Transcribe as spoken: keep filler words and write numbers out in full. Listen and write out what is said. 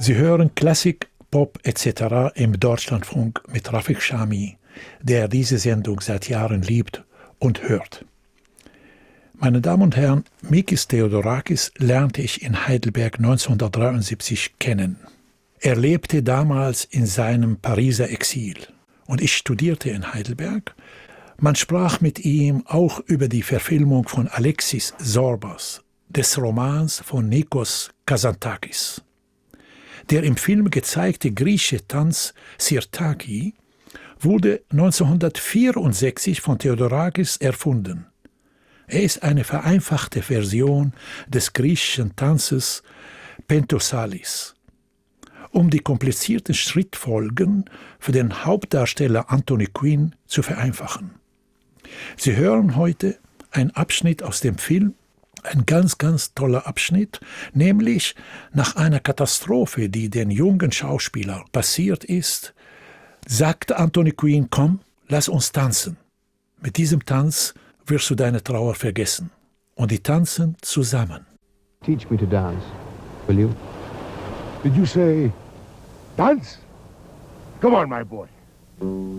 Sie hören Klassik, Pop et cetera im Deutschlandfunk mit Rafik Chami, der diese Sendung seit Jahren liebt und hört. Meine Damen und Herren, Mikis Theodorakis lernte ich in Heidelberg neunzehnhundertdreiundsiebzig kennen. Er lebte damals in seinem Pariser Exil und ich studierte in Heidelberg. Man sprach mit ihm auch über die Verfilmung von Alexis Sorbas, des Romans von Nikos Kazantzakis. Der im Film gezeigte griechische Tanz Sirtaki wurde neunzehnhundertvierundsechzig von Theodorakis erfunden. Er ist eine vereinfachte Version des griechischen Tanzes Pentosalis. Um die komplizierten Schrittfolgen für den Hauptdarsteller Anthony Quinn zu vereinfachen. Sie hören heute einen Abschnitt aus dem Film, ein ganz, ganz toller Abschnitt, nämlich nach einer Katastrophe, die den jungen Schauspieler passiert ist, sagte Anthony Quinn, komm, lass uns tanzen. Mit diesem Tanz wirst du deine Trauer vergessen. Und die tanzen zusammen. Teach me to dance, will you? Did you say dance? Come on, my boy.